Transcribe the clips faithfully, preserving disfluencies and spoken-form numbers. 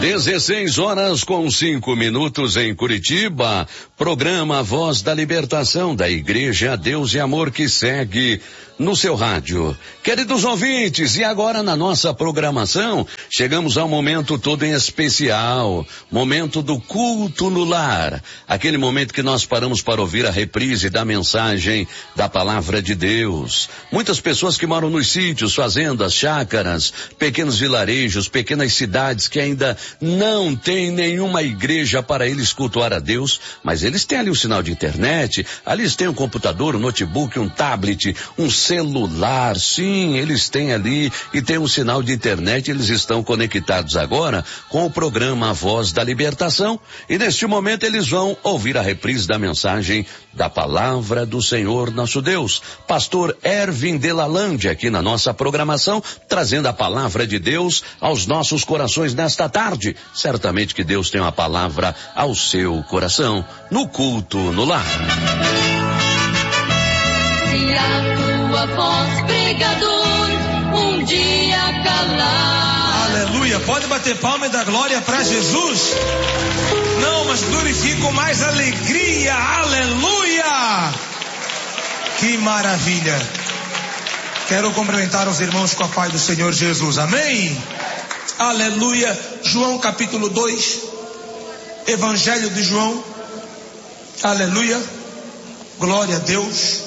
dezesseis horas com cinco minutos em Curitiba. Programa Voz da Libertação da Igreja Deus e Amor que segue no seu rádio. Queridos ouvintes, e agora na nossa programação, chegamos a um momento todo em especial, momento do culto no lar, aquele momento que nós paramos para ouvir a reprise da mensagem da palavra de Deus. Muitas pessoas que moram nos sítios, fazendas, chácaras, pequenos vilarejos, pequenas cidades que ainda não têm nenhuma igreja para eles cultuar a Deus, mas eles têm ali o sinal de internet, ali eles têm um computador, um notebook, um tablet, um celular, sim, eles têm ali e tem um sinal de internet, eles estão conectados agora com o programa A Voz da Libertação e neste momento eles vão ouvir a reprise da mensagem da palavra do Senhor nosso Deus. Pastor Ervin Delalande aqui na nossa programação, trazendo a palavra de Deus aos nossos corações nesta tarde. Certamente que Deus tem uma palavra ao seu coração, no culto no lar. Se a tua voz, pregador, um dia calar. Aleluia, pode bater palma e dar glória para Jesus? Não, mas glorifique com mais alegria, aleluia! Que maravilha! Quero cumprimentar os irmãos com a paz do Senhor Jesus, amém? Aleluia, João capítulo dois, Evangelho de João, aleluia, glória a Deus.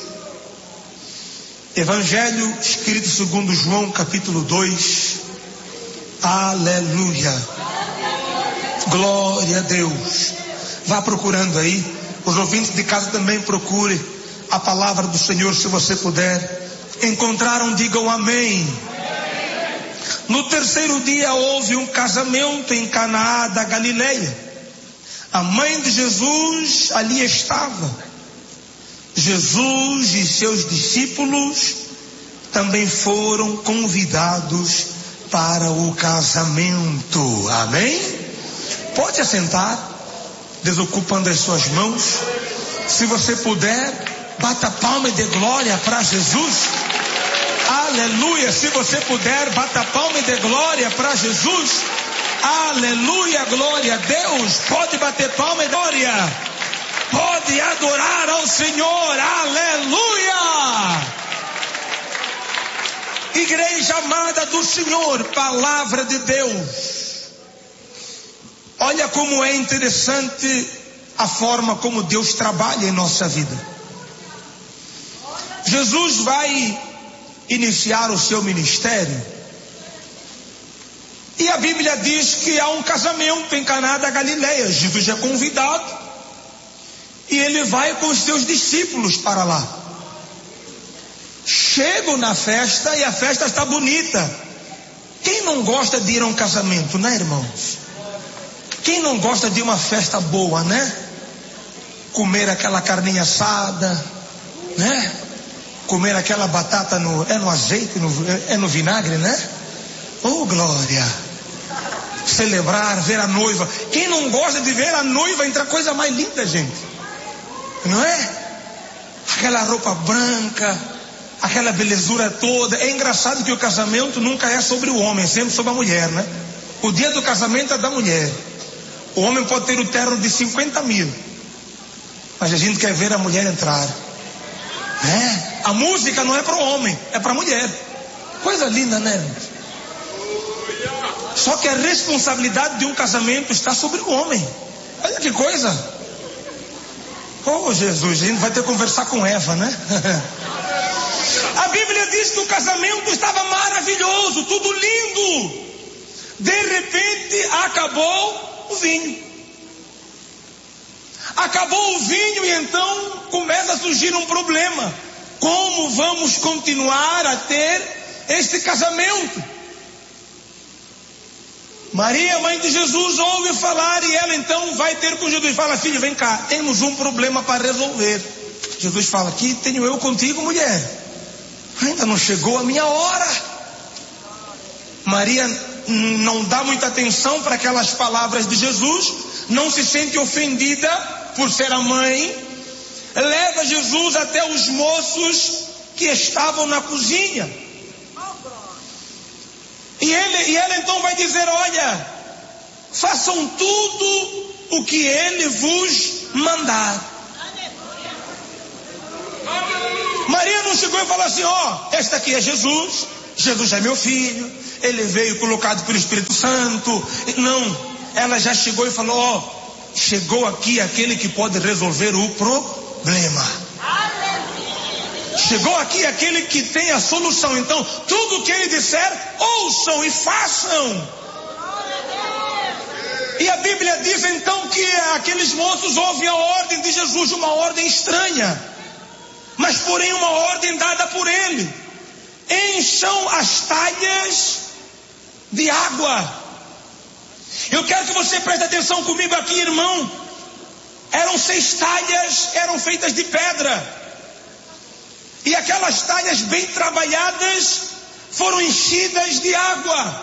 Evangelho escrito segundo João capítulo dois, aleluia, glória a Deus. Vá procurando aí, os ouvintes de casa também procure a palavra do Senhor, se você puder. Encontraram, digam amém. No terceiro dia houve um casamento em Caná da Galileia. A mãe de Jesus ali estava. Jesus e seus discípulos também foram convidados para o casamento. Amém? Pode assentar, desocupando as suas mãos. Se você puder, bata palma e dê glória para Jesus. Aleluia. Se você puder, bata palma e dê glória para Jesus. Aleluia, glória a Deus. Pode bater palma e glória. Pode adorar ao Senhor, aleluia! Igreja amada do Senhor, palavra de Deus. Olha como é interessante a forma como Deus trabalha em nossa vida. Jesus vai iniciar o seu ministério e a Bíblia diz que há um casamento em Caná da Galileia. Jesus é convidado e ele vai com os seus discípulos para lá. Chegam na festa e a festa está bonita. Quem não gosta de ir a um casamento, né, irmãos? Quem não gosta de uma festa boa, né? Comer aquela carninha assada, né? Comer aquela batata no, é no azeite, no, é no vinagre, né? Oh, glória! Celebrar, ver a noiva. Quem não gosta de ver a noiva entre a coisa mais linda, gente? Não é? Aquela roupa branca, aquela belezura toda. É engraçado que o casamento nunca é sobre o homem, é sempre sobre a mulher, né? O dia do casamento é da mulher. O homem pode ter o terno de cinquenta mil, mas a gente quer ver a mulher entrar, né? A música não é para o homem, é para a mulher. Coisa linda, né? Só que a responsabilidade de um casamento está sobre o homem. Olha que coisa. Oh, Jesus, a gente vai ter que conversar com Eva, né? A Bíblia diz que o casamento estava maravilhoso, tudo lindo. De repente, acabou o vinho. Acabou o vinho e então começa a surgir um problema. Como vamos continuar a ter este casamento? Maria, mãe de Jesus, ouve falar e ela então vai ter com Jesus. Fala, filho, vem cá, temos um problema para resolver. Jesus fala, aqui tenho eu contigo, mulher. Ainda não chegou a minha hora. Maria não dá muita atenção para aquelas palavras de Jesus, não se sente ofendida por ser a mãe. Leva Jesus até os moços que estavam na cozinha. E, ele, e ela então vai dizer, olha, façam tudo o que ele vos mandar. Maria não chegou e falou assim: ó, oh, este aqui é Jesus, Jesus é meu filho, ele veio colocado pelo Espírito Santo. Não, ela já chegou e falou: ó, oh, chegou aqui aquele que pode resolver o problema. Chegou aqui aquele que tem a solução. Então, tudo que ele disser, ouçam e façam. E a Bíblia diz então que aqueles moços ouvem a ordem de Jesus, uma ordem estranha, mas porém uma ordem dada por ele: encham as talhas de água. Eu quero que você preste atenção comigo aqui, irmão. Eram seis talhas, eram feitas de pedra, e aquelas talhas bem trabalhadas foram enchidas de água.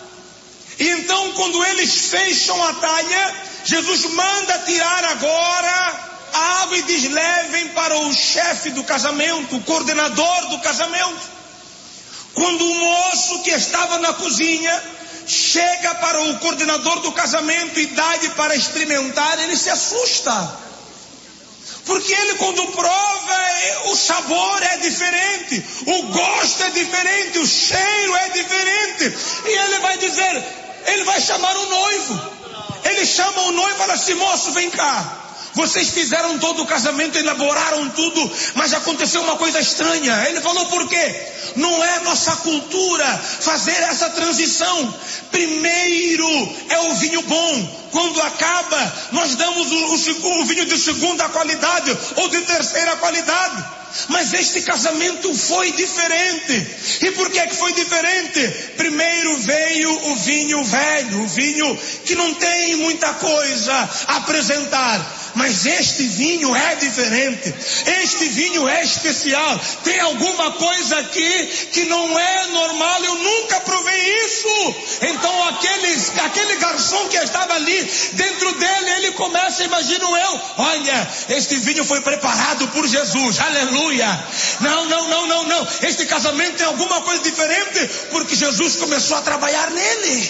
E então, quando eles fecham a talha, Jesus manda tirar agora a água e diz: levem para o chefe do casamento, o coordenador do casamento. Quando o moço que estava na cozinha chega para o coordenador do casamento e dá-lhe para experimentar, ele se assusta. Porque ele, quando prova, o sabor é diferente, o gosto é diferente, o cheiro é diferente. E ele vai dizer, ele vai chamar o noivo. Ele chama o noivo e fala assim: moço, vem cá. Vocês fizeram todo o casamento, elaboraram tudo, mas aconteceu uma coisa estranha. Ele falou: por quê? Não é nossa cultura fazer essa transição. Primeiro é o vinho bom. Quando acaba, nós damos o, o, o vinho de segunda qualidade ou de terceira qualidade. Mas este casamento foi diferente. E por que que foi diferente? Primeiro veio o vinho velho, o vinho que não tem muita coisa a apresentar. Mas este vinho é diferente. Este vinho é especial. Tem alguma coisa aqui que não é normal. Eu nunca provei isso. Então aqueles, aquele garçom que estava ali, dentro dele, ele começa, imagino eu: olha, este vinho foi preparado por Jesus. Aleluia. Não, não, não, não, não. Este casamento tem alguma coisa diferente, porque Jesus começou a trabalhar nele.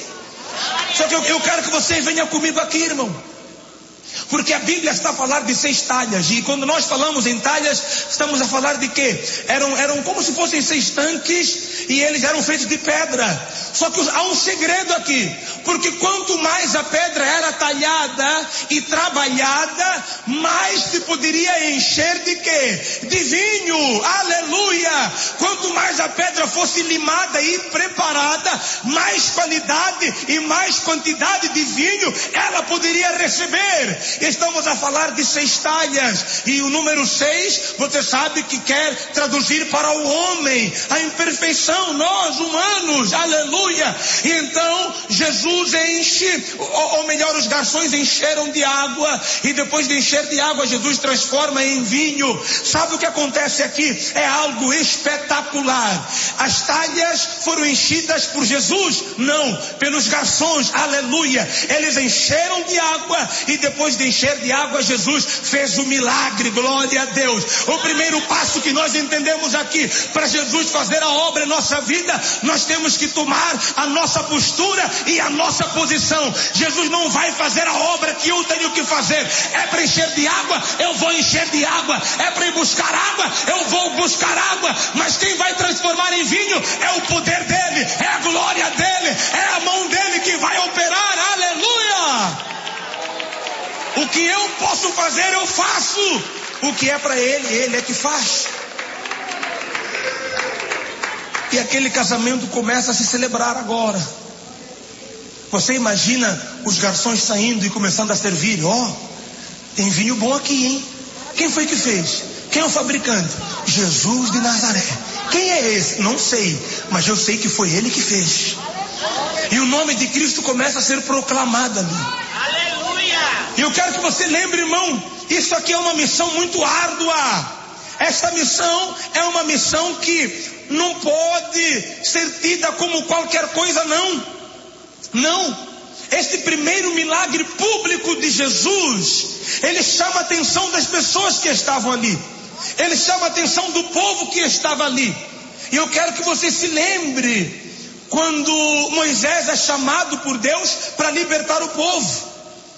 Só que eu, eu quero que você venha comigo aqui, irmão. Porque a Bíblia está a falar de seis talhas. E quando nós falamos em talhas, estamos a falar de quê? Eram, eram como se fossem seis tanques, e eles eram feitos de pedra. Só que há um segredo aqui. Porque quanto mais a pedra era talhada e trabalhada, mais se poderia encher de quê? De vinho. Aleluia! Quanto mais a pedra fosse limada e preparada, mais qualidade e mais quantidade de vinho ela poderia receber. Estamos a falar de seis talhas, e o número seis, você sabe que quer traduzir para o homem a imperfeição, nós humanos, aleluia. E então Jesus enche, ou melhor, os garçons encheram de água, e depois de encher de água, Jesus transforma em vinho. Sabe o que acontece aqui? É algo espetacular. As talhas foram enchidas por Jesus? Não, pelos garçons, aleluia. Eles encheram de água, e depois de encher de água, Jesus fez o milagre, glória a Deus. O primeiro passo que nós entendemos aqui, para Jesus fazer a obra em nossa vida, nós temos que tomar a nossa postura e a nossa posição. Jesus não vai fazer a obra que eu tenho que fazer. É para encher de água, eu vou encher de água. É para ir buscar água, eu vou buscar água. Mas quem vai transformar em vinho é o poder dele, é a glória dele, é a mão dele que vai operar, aleluia. O que eu posso fazer, eu faço. O que é para ele, ele é que faz. E aquele casamento começa a se celebrar agora. Você imagina os garçons saindo e começando a servir. Ó, oh, tem vinho bom aqui, hein? Quem foi que fez? Quem é o fabricante? Jesus de Nazaré. Quem é esse? Não sei, mas eu sei que foi ele que fez. E o nome de Cristo começa a ser proclamado ali. E eu quero que você lembre, irmão, isso aqui é uma missão muito árdua. Esta missão é uma missão que não pode ser tida como qualquer coisa, não. Não. Este primeiro milagre público de Jesus, ele chama a atenção das pessoas que estavam ali. Ele chama a atenção do povo que estava ali. E eu quero que você se lembre quando Moisés é chamado por Deus para libertar o povo.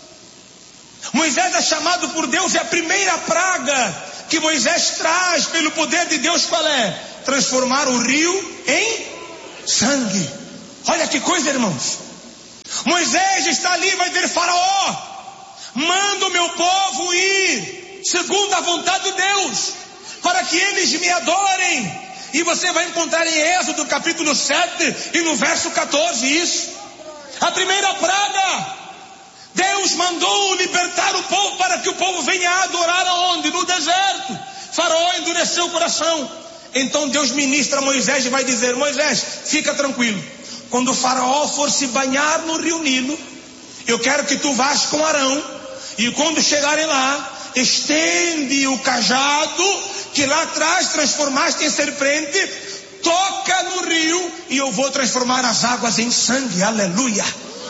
Moisés é chamado por Deus e a primeira praga que Moisés traz pelo poder de Deus qual é? Transformar o rio em sangue. Olha que coisa, irmãos. Moisés está ali e vai dizer: Faraó, manda o meu povo ir segundo a vontade de Deus, para que eles me adorem. E você vai encontrar em Êxodo capítulo sete e no verso quatorze isso. A primeira praga, Deus mandou libertar o povo para que o povo venha adorar aonde? No deserto. Faraó endureceu o coração. Então Deus ministra a Moisés e vai dizer: Moisés, fica tranquilo. Quando o Faraó for se banhar no rio Nilo, eu quero que tu vás com Arão. E quando chegarem lá, estende o cajado que lá atrás transformaste em serpente, toca no rio e eu vou transformar as águas em sangue. Aleluia.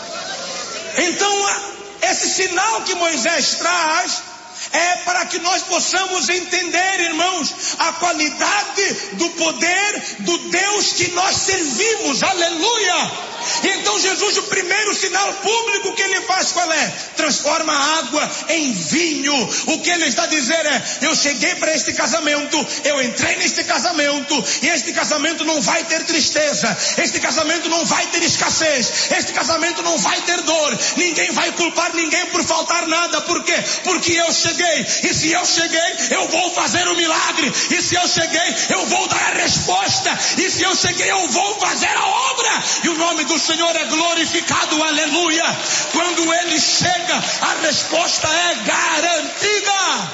Então esse sinal que Moisés traz é para que nós possamos entender, irmãos, a qualidade do poder do Deus que nós servimos. Aleluia. Então Jesus, o primeiro sinal público que ele faz qual é? Transforma a água em vinho. O que ele está dizendo é: eu cheguei para este casamento, eu entrei neste casamento, e este casamento não vai ter tristeza, este casamento não vai ter escassez, este casamento não vai ter dor, ninguém vai culpar ninguém por faltar nada. Por quê? Porque eu cheguei, e se eu cheguei, eu vou fazer o milagre, e se eu cheguei, eu vou dar a resposta, e se eu cheguei, eu vou fazer a obra, e o nome do Senhor é glorificado. Aleluia. Quando ele chega, a resposta é garantida.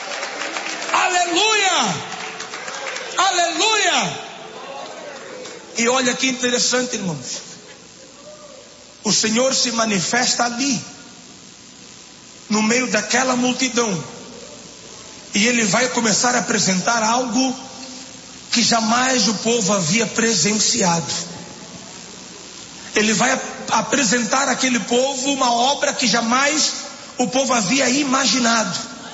Aleluia. Aleluia. E olha que interessante, irmãos. O Senhor se manifesta ali, no meio daquela multidão, e ele vai começar a apresentar algo que jamais o povo havia presenciado. Ele vai apresentar àquele povo uma obra que jamais o povo havia imaginado.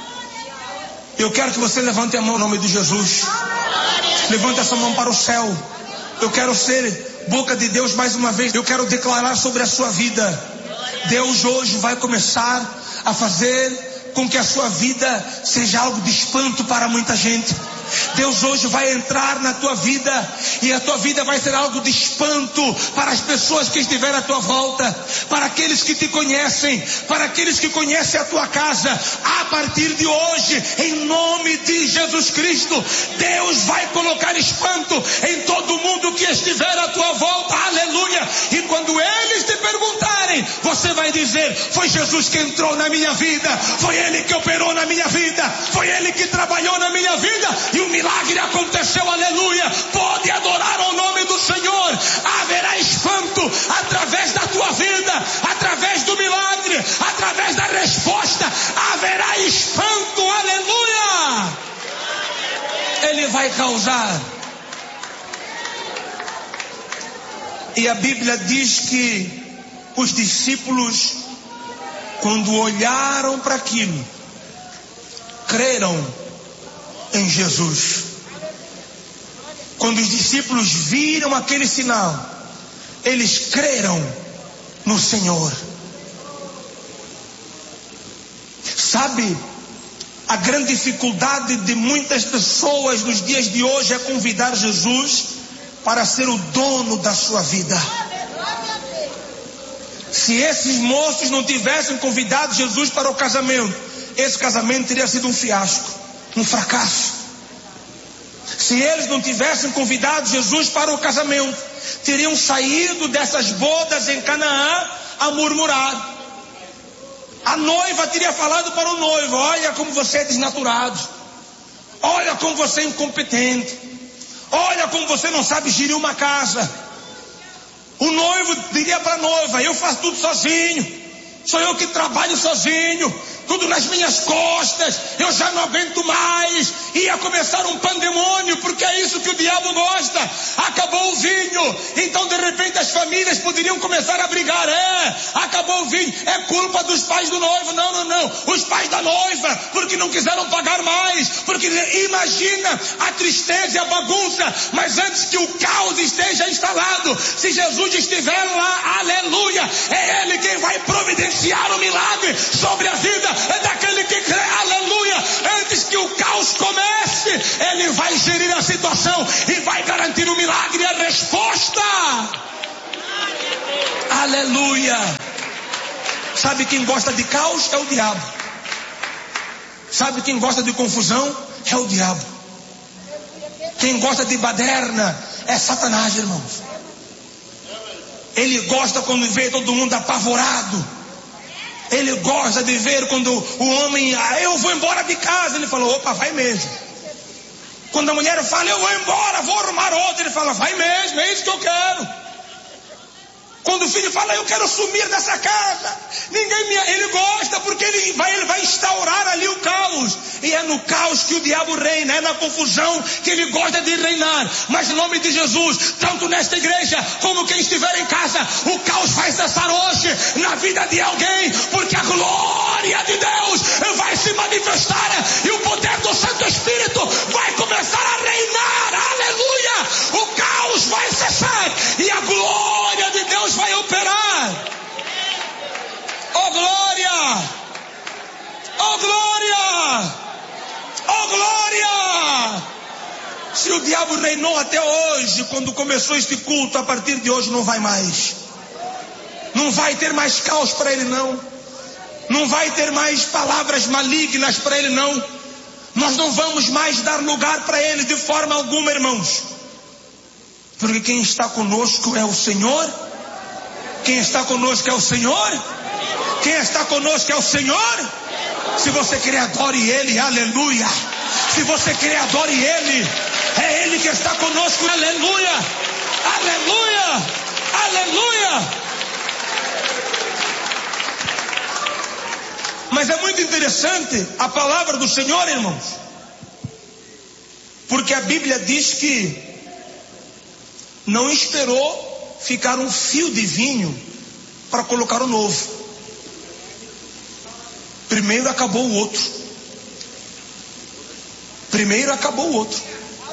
Eu quero que você levante a mão em nome de Jesus. Levante essa mão para o céu. Eu quero ser boca de Deus mais uma vez. Eu quero declarar sobre a sua vida. Deus hoje vai começar a fazer com que a sua vida seja algo de espanto para muita gente. Deus hoje vai entrar na tua vida, e a tua vida vai ser algo de espanto para as pessoas que estiverem à tua volta, para aqueles que te conhecem, para aqueles que conhecem a tua casa. A partir de hoje, em nome de Jesus Cristo, Deus vai colocar espanto em todo mundo que estiver à tua volta. Aleluia. E quando eles te perguntarem, você vai dizer: foi Jesus que entrou na minha vida, foi Ele que operou na minha vida, foi Ele que trabalhou na minha vida, e o milagre aconteceu. Aleluia. Pode adorar ao nome do Senhor. Haverá espanto através da tua vida, através do milagre, através da resposta. Haverá espanto. Aleluia. Ele vai causar. E a Bíblia diz que os discípulos, quando olharam para aquilo, creram em Jesus. Quando os discípulos viram aquele sinal, eles creram no Senhor. Sabe, a grande dificuldade de muitas pessoas nos dias de hoje é convidar Jesus para ser o dono da sua vida. Se esses moços não tivessem convidado Jesus para o casamento, esse casamento teria sido um fiasco, um fracasso. Se eles não tivessem convidado Jesus para o casamento, teriam saído dessas bodas em Canaã a murmurar. A noiva teria falado para o noivo: olha como você é desnaturado, olha como você é incompetente, olha como você não sabe gerir uma casa. O noivo diria para a noiva: eu faço tudo sozinho, sou eu que trabalho sozinho, tudo nas minhas costas, eu já não aguento mais. Ia começar um pandemônio, porque é isso que o diabo gosta. Acabou o vinho, então de repente as famílias poderiam começar a brigar. É, acabou acabou o vinho, é culpa dos pais do noivo. Não, não, não, os pais da noiva, porque não quiseram pagar mais, porque imagina a tristeza e a bagunça. Mas antes que o caos esteja instalado, se Jesus estiver lá, aleluia, é Ele quem vai providenciar o milagre sobre a vida daquele que crê, aleluia. Antes que o caos comece, Ele vai gerir a situação e vai garantir o milagre e a resposta. Aleluia. Sabe quem gosta de caos? É o diabo. Sabe quem gosta de confusão? É o diabo. Quem gosta de baderna é Satanás, irmãos. Ele gosta quando vê todo mundo apavorado. Ele gosta de ver quando o homem, ah, eu vou embora de casa. Ele fala, opa, vai mesmo. Quando a mulher fala, eu vou embora, vou arrumar outra. Ele fala, vai mesmo, é isso que eu quero. Quando o filho fala, eu quero sumir dessa casa, ninguém me... ele gosta, porque ele vai, ele vai instaurar ali o caos. E é no caos que o diabo reina, é na confusão que ele gosta de reinar. Mas em nome de Jesus, tanto nesta igreja como quem estiver em casa, o caos vai cessar hoje na vida de alguém, porque a glória de Deus vai se manifestar e o poder do Santo Espírito vai começar a reinar. Aleluia! O caos vai cessar e a glória de Deus vai operar. Oh glória! Oh glória! Oh glória! Se o diabo reinou até hoje, quando começou este culto, a partir de hoje não vai mais. Não vai ter mais caos para ele, não. Não vai ter mais palavras malignas para ele, não. Nós não vamos mais dar lugar para ele de forma alguma, irmãos. Porque quem está conosco é o Senhor. Quem está conosco é o Senhor. Quem está conosco é o Senhor. Se você quer, adore Ele, aleluia. Se você quer, adore Ele. É Ele que está conosco, aleluia. Aleluia. Aleluia. Mas é muito interessante a palavra do Senhor, irmãos. Porque a Bíblia diz que não esperou ficar um fio de vinho para colocar o novo. Primeiro acabou o outro. Primeiro acabou o outro.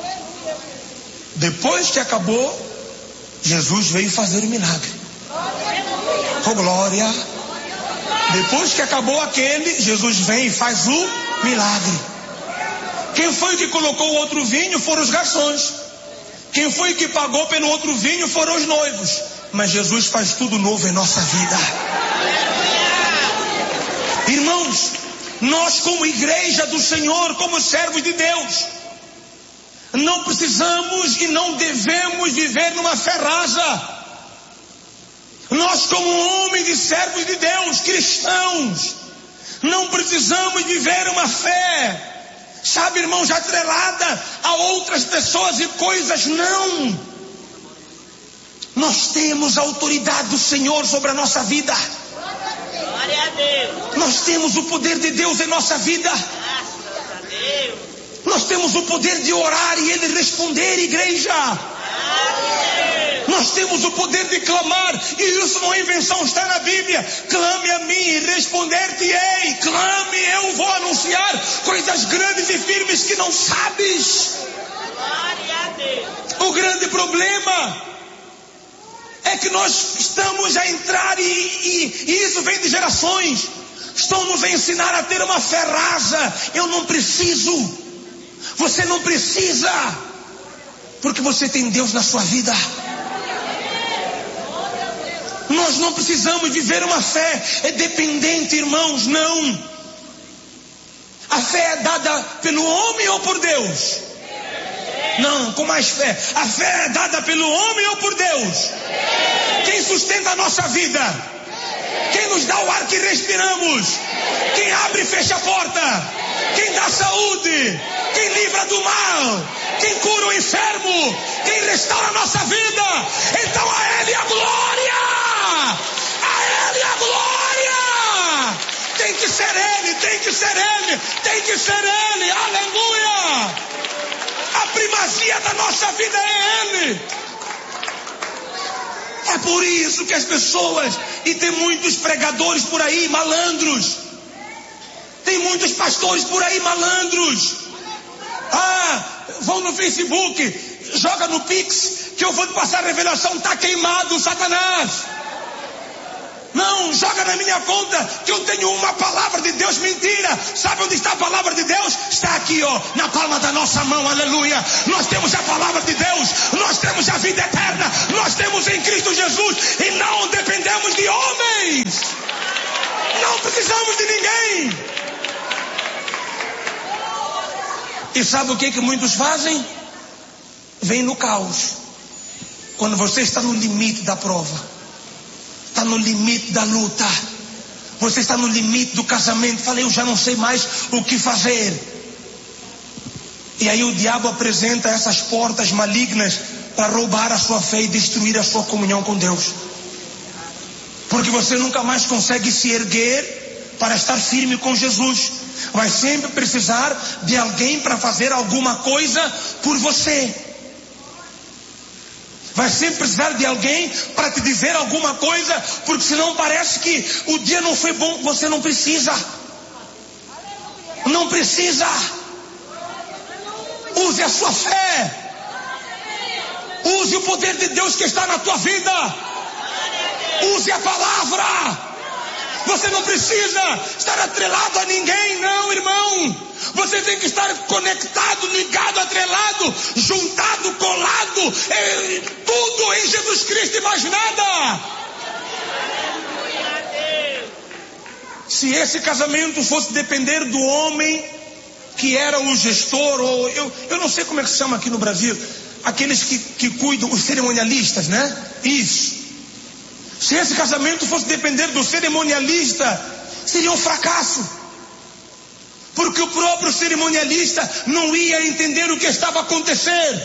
Depois que acabou, Jesus veio fazer o milagre. Oh glória! Depois que acabou aquele, Jesus vem e faz o milagre. Quem foi que colocou o outro vinho foram os garçons. Quem foi que pagou pelo outro vinho foram os noivos. Mas Jesus faz tudo novo em nossa vida. Irmãos, nós como igreja do Senhor, como servos de Deus, não precisamos e não devemos viver numa fé rasa. Nós como homens e servos de Deus, cristãos, não precisamos viver uma fé, sabe, irmãos, atrelada a outras pessoas e coisas, não. Nós temos a autoridade do Senhor sobre a nossa vida. Glória a Deus. Nós temos o poder de Deus em nossa vida. Graças a Deus. Nós temos o poder de orar e Ele responder, igreja. Nós temos o poder de clamar, e isso não é invenção, está na Bíblia. Clame a mim e responder-te-ei. Clame, eu vou anunciar coisas grandes e firmes que não sabes. Glória a Deus. O grande problema é que nós estamos a entrar e, e, e isso vem de gerações. Estão nos a ensinar a ter uma fé rasa. Eu não preciso. Você não precisa, porque você tem Deus na sua vida. Nós não precisamos viver uma fé dependente, irmãos, não. A fé é dada pelo homem ou por Deus? Não, com mais fé. A fé é dada pelo homem ou por Deus? Quem sustenta a nossa vida? Quem nos dá o ar que respiramos? Quem abre e fecha a porta? Quem dá saúde? Quem livra do mal? Quem cura o enfermo? Quem restaura a nossa vida? Então a Ele a glória! A Ele a glória! Tem que ser Ele, tem que ser Ele, tem que ser Ele, aleluia! A primazia da nossa vida é Ele. É por isso que as pessoas, e tem muitos pregadores por aí, malandros. Tem muitos pastores por aí, malandros. Ah, vão no Facebook, joga no Pix, que eu vou te passar a revelação, tá queimado, Satanás. Não, joga na minha conta, que eu tenho uma palavra de Deus. Mentira. Sabe onde está a palavra de Deus? Está aqui, ó, na palma da nossa mão, aleluia. Nós temos a palavra de Deus, nós temos a vida eterna, nós temos em Cristo Jesus, e não dependemos de homens. Não precisamos de ninguém. E sabe o que que muitos fazem? Vem no caos. Quando você está no limite da prova, está no limite da luta, você está no limite do casamento, fala, eu já não sei mais o que fazer. E aí o diabo apresenta essas portas malignas para roubar a sua fé e destruir a sua comunhão com Deus. Porque você nunca mais consegue se erguer para estar firme com Jesus. Vai sempre precisar de alguém para fazer alguma coisa por você. Vai sempre precisar de alguém para te dizer alguma coisa, porque senão parece que o dia não foi bom. Você não precisa. Não precisa. Use a sua fé. Use o poder de Deus que está na tua vida. Use a palavra. Você não precisa estar atrelado a ninguém, não, irmão. Você tem que estar conectado, ligado, atrelado, juntado, colado, em tudo em Jesus Cristo e mais nada. Se esse casamento fosse depender do homem que era o gestor, ou eu, eu não sei como é que se chama aqui no Brasil, aqueles que, que cuidam, os cerimonialistas, né? Isso. Se esse casamento fosse depender do cerimonialista, seria um fracasso. Porque o próprio cerimonialista não ia entender o que estava acontecendo.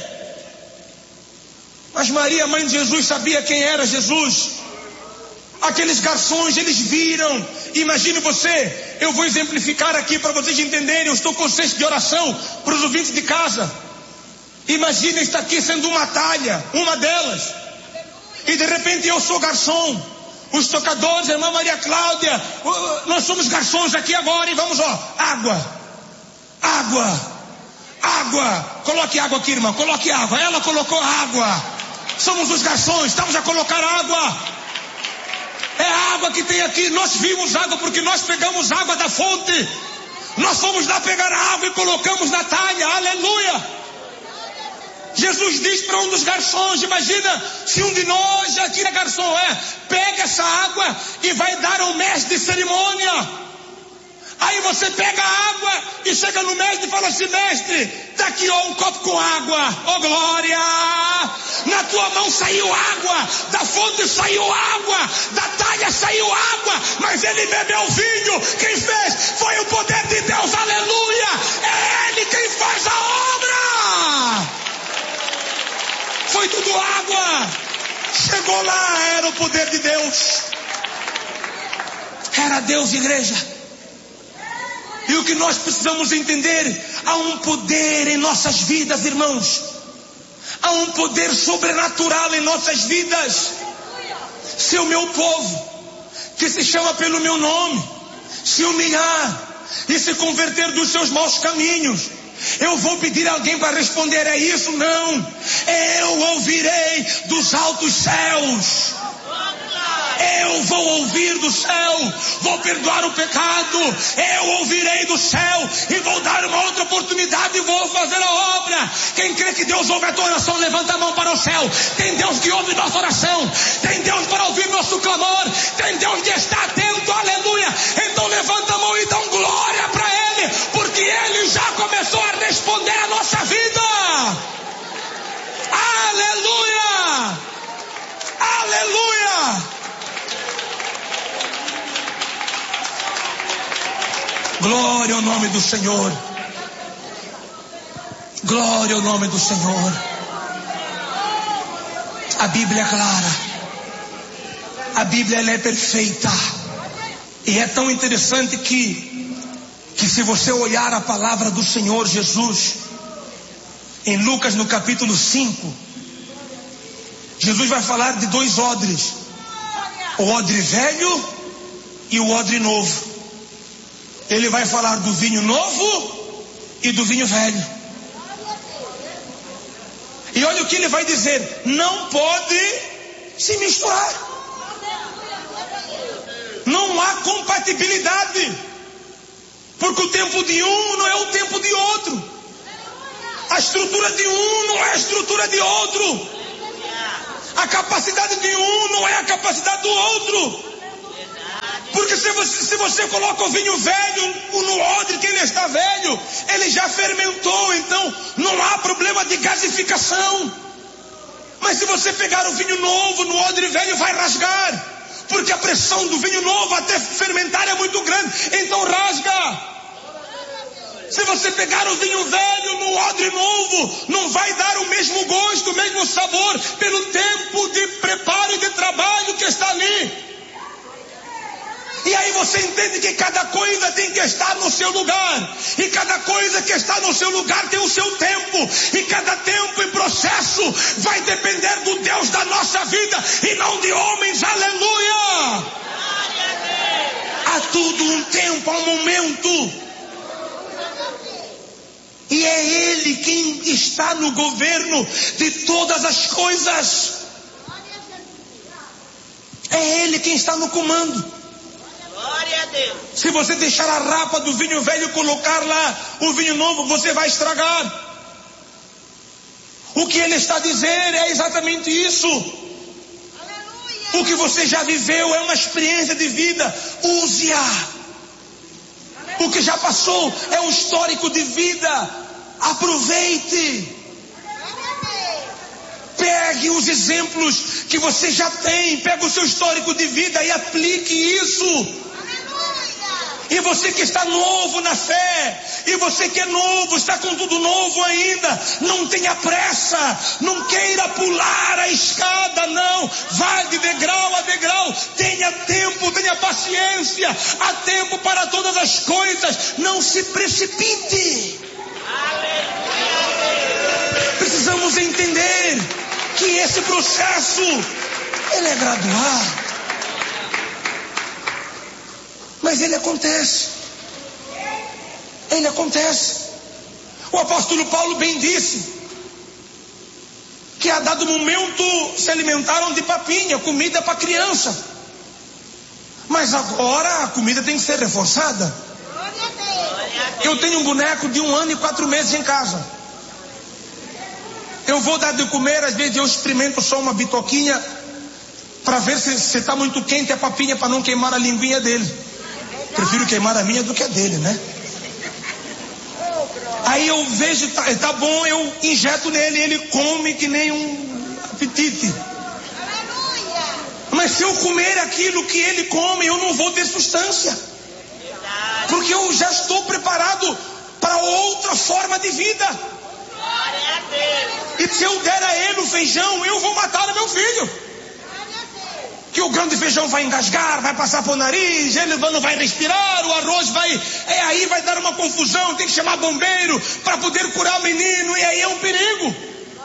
Mas Maria, mãe de Jesus, sabia quem era Jesus. Aqueles garçons, eles viram. Imagine você, eu vou exemplificar aqui para vocês entenderem. Eu estou com cesto de oração para os ouvintes de casa. Imagine estar aqui sendo uma talha, uma delas. E de repente eu sou garçom. Os tocadores, a irmã Maria Cláudia, nós somos garçons aqui agora e vamos, ó, água, água, água, coloque água aqui, irmã, coloque água. Ela colocou água. Somos os garçons, estamos a colocar água. É a água que tem aqui. Nós vimos água porque nós pegamos água da fonte. Nós fomos lá pegar a água e colocamos na talha, aleluia. Jesus diz para um dos garçons, imagina se um de nós aqui é garçom, é, pega essa água e vai dar ao mestre de cerimônia. Aí você pega a água e chega no mestre e fala assim, mestre, tá aqui ó, um copo com água, ó glória, na tua mão saiu água, da fonte saiu água, da talha saiu água, mas ele bebeu vinho. Quem fez foi o poder de Deus, aleluia, é ele quem faz a obra. Foi tudo água. Chegou lá, era o poder de Deus. Era Deus, igreja. E o que nós precisamos entender, há um poder em nossas vidas, irmãos. Há um poder sobrenatural em nossas vidas. Se o meu povo, que se chama pelo meu nome, se humilhar e se converter dos seus maus caminhos, eu vou pedir alguém para responder, é isso? Não. Eu ouvirei dos altos céus. Eu vou ouvir do céu, vou perdoar o pecado. Eu ouvirei do céu e vou dar uma outra oportunidade e vou fazer a obra. Quem crê que Deus ouve a tua oração, levanta a mão para o céu. Tem Deus que ouve nossa oração, tem Deus para ouvir nosso clamor, tem Deus que está atento, aleluia. Então levanta a mão e dá um glória para Ele, porque Ele já começou a responder a nossa vida. Aleluia, aleluia. Glória ao nome do Senhor. Glória ao nome do Senhor. A Bíblia é clara. A Bíblia ela é perfeita. E é tão interessante que, que se você olhar a palavra do Senhor Jesus, em Lucas no capítulo cinco, Jesus vai falar de dois odres: o odre velho e o odre novo. Ele vai falar do vinho novo e do vinho velho. E olha o que ele vai dizer: não pode se misturar. Não há compatibilidade, porque o tempo de um não é o tempo de outro. A estrutura de um não é a estrutura de outro. A capacidade de um não é a capacidade do outro. Porque se você, se você coloca o vinho velho no odre que ele está velho, ele já fermentou, então não há problema de gasificação. Mas se você pegar o vinho novo no odre velho, vai rasgar, porque a pressão do vinho novo até fermentar é muito grande, então rasga. Se você pegar o vinho velho no odre novo, não vai dar o mesmo gosto, o mesmo sabor, pelo tempo de preparo e de trabalho que está ali. E aí você entende que cada coisa tem que estar no seu lugar. E cada coisa que está no seu lugar tem o seu tempo. E cada tempo e processo vai depender do Deus da nossa vida e não de homens. Aleluia! Há tudo um tempo, há um momento. E é Ele quem está no governo de todas as coisas. É Ele quem está no comando. Glória a Deus. Se você deixar a rapa do vinho velho e colocar lá o vinho novo, você vai estragar. O que ele está a dizer é exatamente isso. Aleluia. O que você já viveu é uma experiência de vida. Use-a. O que já passou é um histórico de vida. Aproveite. Pegue os exemplos que você já tem, pega o seu histórico de vida e aplique isso. E você que está novo na fé, e você que é novo, está com tudo novo ainda, não tenha pressa, não queira pular a escada, não. Vai de degrau a degrau, tenha tempo, tenha paciência, há tempo para todas as coisas, não se precipite. Precisamos entender que esse processo, ele é gradual. Mas ele acontece. Ele acontece. O apóstolo Paulo bem disse que a dado momento se alimentaram de papinha, comida para criança. Mas agora a comida tem que ser reforçada. Eu tenho um boneco de um ano e quatro meses em casa. Eu vou dar de comer, às vezes eu experimento só uma bitoquinha para ver se está muito quente a papinha, para não queimar a linguinha dele. Prefiro queimar a minha do que a dele, né? Aí eu vejo, tá, tá bom, eu injeto nele, ele come que nem um apetite. Mas se eu comer aquilo que ele come, eu não vou ter substância. Porque eu já estou preparado para outra forma de vida. E se eu der a ele o feijão, eu vou matar o meu filho. Que o grão de feijão vai engasgar, vai passar por nariz, ele não vai respirar, o arroz vai, é aí vai dar uma confusão, tem que chamar bombeiro para poder curar o menino, e aí é um perigo.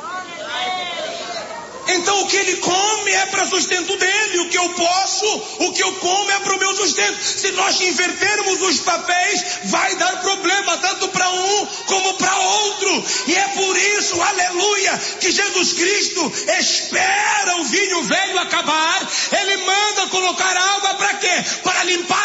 Então o que ele come é para sustento dele, o que eu posso, o que eu como é para o meu sustento. Se nós invertermos os papéis, vai dar problema, tanto para um como para outro. E é por isso, aleluia, que Jesus Cristo espera o vinho velho acabar, ele manda colocar água para quê? Para limpar